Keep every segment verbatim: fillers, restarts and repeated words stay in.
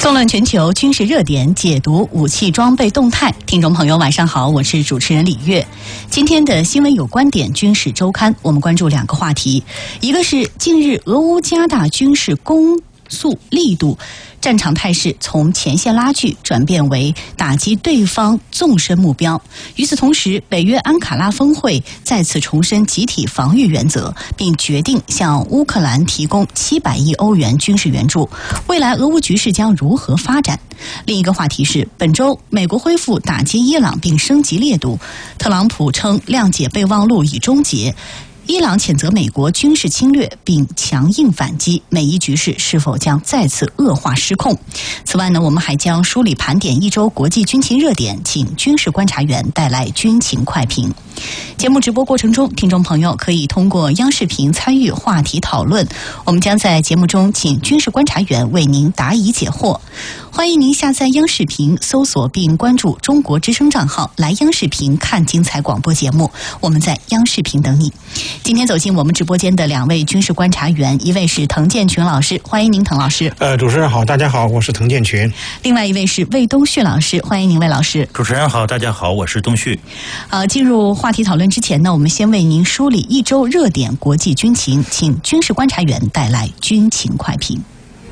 纵论全球军事热点，解读武器装备动态。听众朋友晚上好，我是主持人李月。今天的新闻有观点军事周刊，我们关注两个话题，一个是近日俄乌加大军事攻速力度，战场态势从前线拉锯转变为打击对方纵深目标。与此同时，北约安卡拉峰会再次重申集体防御原则，并决定向乌克兰提供七百亿欧元军事援助。未来俄乌局势将如何发展？另一个话题是，本周美国恢复打击伊朗并升级烈度，特朗普称谅解备忘录已终结。伊朗谴责美国军事侵略并强硬反击，美伊局势是否将再次恶化失控？此外呢，我们还将梳理盘点一周国际军情热点，请军事观察员带来军情快评。节目直播过程中，听众朋友可以通过央视频参与话题讨论，我们将在节目中请军事观察员为您答疑解惑。欢迎您下载央视频，搜索并关注中国之声账号，来央视频看精彩广播节目。我们在央视频等你。今天走进我们直播间的两位军事观察员，一位是滕建群老师，欢迎您，滕老师。 呃，主持人好，大家好，我是滕建群。 另外一位是魏东旭老师，欢迎您，魏老师。 主持人好，大家好，我是东旭。 呃，进入话题讨论之前呢，我们先为您梳理一周热点国际军情，请军事观察员带来军情快评。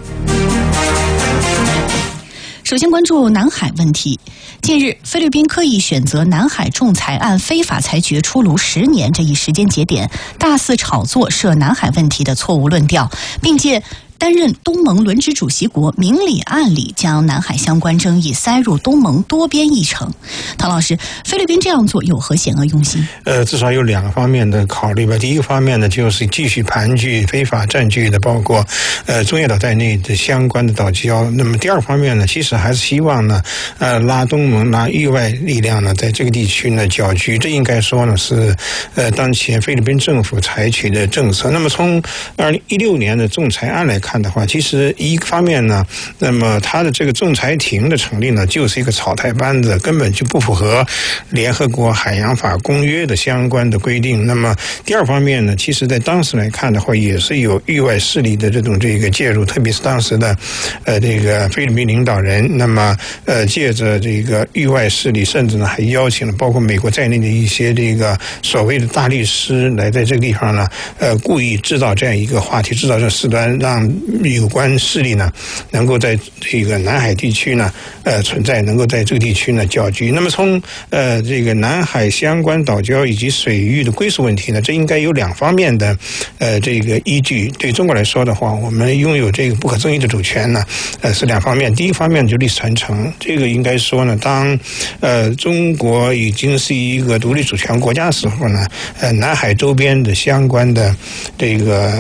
首先关注南海问题。近日，菲律宾刻意选择南海仲裁案非法裁决出炉十年这一时间节点，大肆炒作涉南海问题的错误论调，并借担任东盟轮值主席国明里暗里将南海相关争议塞入东盟多边议程。唐老师，菲律宾这样做有何险恶用心？ 呃，至少有两个方面的考虑吧。第一个方面呢，就是继续盘踞非法占据的，包括呃中业岛在内的相关的岛礁。那么第二个方面呢，其实还是希望呢，呃，拉东盟、拉域外力量呢，在这个地区呢搅局。这应该说呢是呃当前菲律宾政府采取的政策。那么从二零一六年的仲裁案来看。看的话，其实一方面呢，那么它的这个仲裁庭的成立呢，就是一个草台班子，根本就不符合联合国海洋法公约的相关的规定。那么第二方面呢，其实在当时来看的话，也是有域外势力的这种这个介入，特别是当时的呃这个菲律宾领导人，那么呃借着这个域外势力，甚至呢还邀请了包括美国在内的一些这个所谓的大律师来在这个地方呢，呃故意制造这样一个话题，制造这事端，让有关势力呢，能够在这个南海地区呢，呃，存在，能够在这个地区呢搅局。那么从呃这个南海相关岛礁以及水域的归属问题呢，这应该有两方面的呃这个依据。对中国来说的话，我们拥有这个不可争议的主权呢，呃是两方面。第一方面就历史传承，这个应该说呢，当呃中国已经是一个独立主权国家的时候呢，呃南海周边的相关的这个